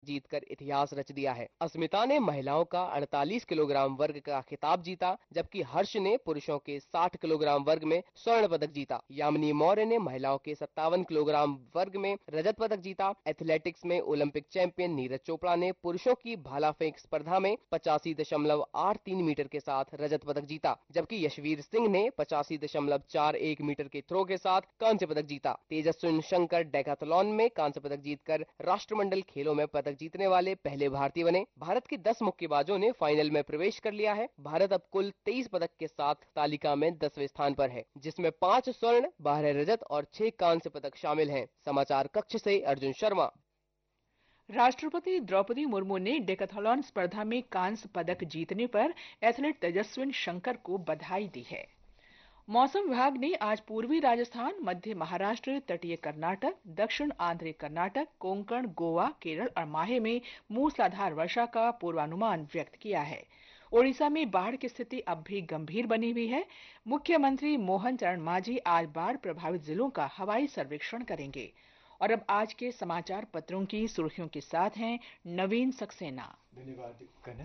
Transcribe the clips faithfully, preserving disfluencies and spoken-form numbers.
जीतकर इतिहास रच दिया है। अस्मिता ने महिलाओं का अड़तालीस किलोग्राम वर्ग का खिताब जीता, जबकि हर्ष ने पुरुषों के साठ किलोग्राम वर्ग में स्वर्ण पदक जीता। यामिनी मौर्य ने महिलाओं के सत्तावन किलोग्राम वर्ग में रजत पदक जीता। एथलेटिक्स में ओलंपिक चैंपियन नीरज चोपड़ा ने पुरुषों की भाला फेंक स्पर्धा में पचासी दशमलव आठ तीन मीटर के साथ रजत पदक जीता, जबकि यशवीर सिंह ने पचासी दशमलव चार एक मीटर के थ्रो के साथ कांस्य पदक जीता। तेजस्विन शंकर डेकाथलॉन में कांस्य पदक जीतकर राष्ट्रमंडल खेलों में पदक जीतने वाले पहले भारतीय बने। भारत के दस मुक्केबाजों ने फाइनल में प्रवेश कर लिया है। भारत अब कुल तेईस पदक के साथ तालिका में दसवें स्थान पर है, जिसमें पांच स्वर्ण, बारह रजत और छह कांस्य पदक शामिल हैं। समाचार कक्ष से अर्जुन शर्मा। राष्ट्रपति द्रौपदी मुर्मू ने डेकाथलॉन स्पर्धा में कांस्य पदक जीतने पर एथलीट तेजस्विन शंकर को बधाई दी है। मौसम विभाग ने आज पूर्वी राजस्थान, मध्य महाराष्ट्र, तटीय कर्नाटक, दक्षिण आंध्र कर्नाटक, कोंकण, गोवा, केरल और माहे में मूसलाधार वर्षा का पूर्वानुमान व्यक्त किया है। ओडिशा में बाढ़ की स्थिति अब भी गंभीर बनी हुई है। मुख्यमंत्री मोहन चरण मांझी आज बाढ़ प्रभावित जिलों का हवाई सर्वेक्षण करेंगे। और अब आज के समाचार पत्रों की सुर्खियों के साथ हैं नवीन सक्सेना। धन्यवाद कनक।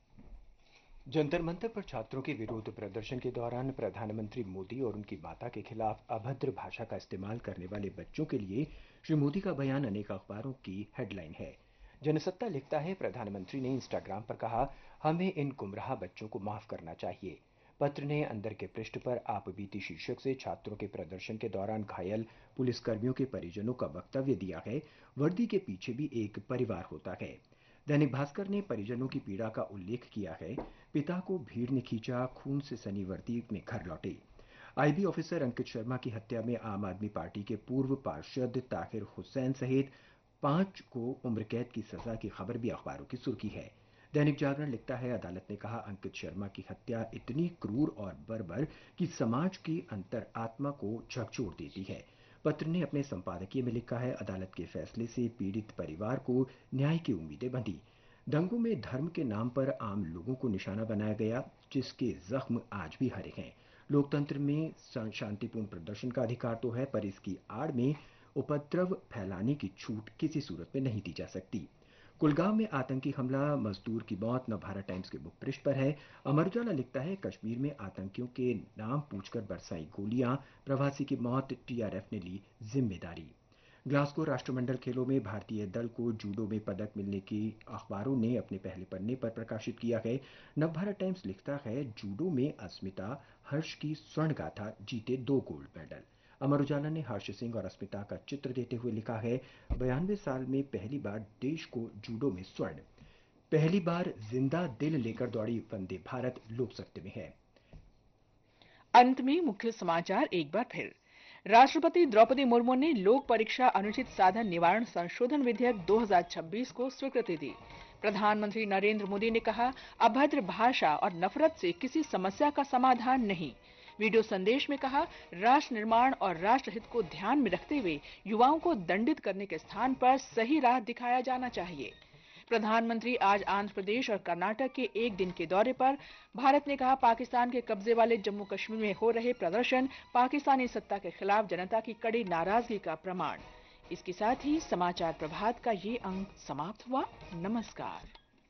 जंतर मंतर पर छात्रों के विरोध प्रदर्शन के दौरान प्रधानमंत्री मोदी और उनकी माता के खिलाफ अभद्र भाषा का इस्तेमाल करने वाले बच्चों के लिए श्री मोदी का बयान अनेक अखबारों की हेडलाइन है। जनसत्ता लिखता है, प्रधानमंत्री ने इंस्टाग्राम पर कहा, हमें इन गुमराह बच्चों को माफ करना चाहिए। पत्र ने अंदर के पृष्ठ पर आप बीती शीर्षक से छात्रों के प्रदर्शन के दौरान घायल पुलिसकर्मियों के परिजनों का वक्तव्य दिया है। वर्दी के पीछे भी एक परिवार होता है। दैनिक भास्कर ने परिजनों की पीड़ा का उल्लेख किया है। पिता को भीड़ ने खींचा, खून से सनी वर्दी में घर लौटे। आईबी ऑफिसर अंकित शर्मा की हत्या में आम आदमी पार्टी के पूर्व पार्षद ताहिर हुसैन सहित पांच को उम्र कैद की सजा की खबर भी अखबारों की सुर्खी है। दैनिक जागरण लिखता है, अदालत ने कहा, अंकित शर्मा की हत्या इतनी क्रूर और बर्बर कि समाज की अंतर आत्मा को झकझोर देती है। पत्र ने अपने संपादकीय में लिखा है, अदालत के फैसले से पीड़ित परिवार को न्याय की उम्मीदें बंधी। दंगों में धर्म के नाम पर आम लोगों को निशाना बनाया गया, जिसके जख्म आज भी हरे हैं। लोकतंत्र में शांतिपूर्ण प्रदर्शन का अधिकार तो है, पर इसकी आड़ में उपद्रव फैलाने की छूट किसी सूरत में नहीं दी जा सकती। कुलगांव में आतंकी हमला, मजदूर की मौत नवभारत टाइम्स के मुख पृष्ठ पर है। अमर उजाला लिखता है, कश्मीर में आतंकियों के नाम पूछकर बरसाई गोलियां, प्रवासी की मौत, टीआरएफ ने ली जिम्मेदारी। ग्लासगो राष्ट्रमंडल खेलों में भारतीय दल को जूडो में पदक मिलने की अखबारों ने अपने पहले पन्ने पर प्रकाशित किया है। नवभारत टाइम्स लिखता है, जूडो में अस्मिता हर्ष की स्वर्ण गाथा, जीते दो गोल्ड मेडल। अमर उजाला ने हर्ष सिंह और अस्मिता का चित्र देते हुए लिखा है, बयानवे साल में पहली बार देश को जूडो में स्वर्ण। पहली बार जिंदा दिल लेकर दौड़ी वंदे भारत लोक सत्य में है। अंत में मुख्य समाचार एक बार फिर। राष्ट्रपति द्रौपदी मुर्मू ने लोक परीक्षा अनुचित साधन निवारण संशोधन विधेयक दो हज़ार छब्बीस को स्वीकृति दी। प्रधानमंत्री नरेंद्र मोदी ने कहा, अभद्र भाषा और नफरत से किसी समस्या का समाधान नहीं। वीडियो संदेश में कहा, राष्ट्र निर्माण और राष्ट्र हित को ध्यान में रखते हुए युवाओं को दंडित करने के स्थान पर सही राह दिखाया जाना चाहिए। प्रधानमंत्री आज आंध्र प्रदेश और कर्नाटक के एक दिन के दौरे पर। भारत ने कहा, पाकिस्तान के कब्जे वाले जम्मू कश्मीर में हो रहे प्रदर्शन पाकिस्तानी सत्ता के खिलाफ जनता की कड़ी नाराजगी का प्रमाण। इसके साथ ही समाचार प्रभात का ये अंक समाप्त हुआ। नमस्कार।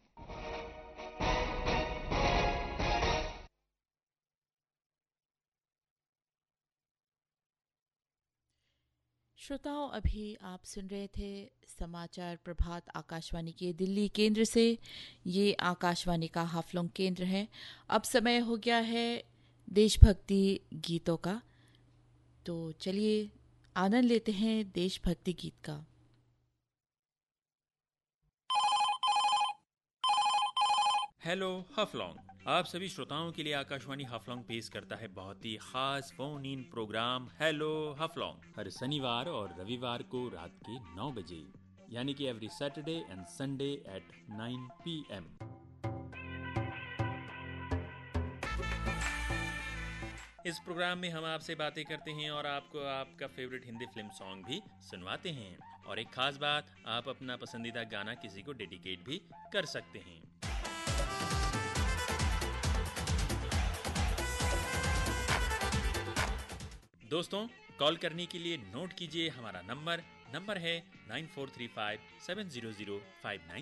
श्रोताओं, अभी आप सुन रहे थे समाचार प्रभात आकाशवाणी के दिल्ली केंद्र से। ये आकाशवाणी का हाफलोंग केंद्र है। अब समय हो गया है देशभक्ति गीतों का, तो चलिए आनंद लेते हैं देशभक्ति गीत का। हेलो हाफलोंग, आप सभी श्रोताओं के लिए आकाशवाणी हाफलोंग पेश करता है बहुत ही खास phone in programme hello Haflong, हर शनिवार और रविवार को रात के नौ बजे, यानी कि every Saturday and Sunday eight nine P M. इस प्रोग्राम में हम आपसे बातें करते हैं और आपको आपका फेवरेट हिंदी फिल्म सॉन्ग भी सुनवाते हैं। और एक खास बात, आप अपना पसंदीदा गाना किसी को डेडिकेट भी कर सकते हैं। दोस्तों, कॉल करने के लिए नोट कीजिए हमारा नंबर नंबर है nine four three five seven zero zero five nine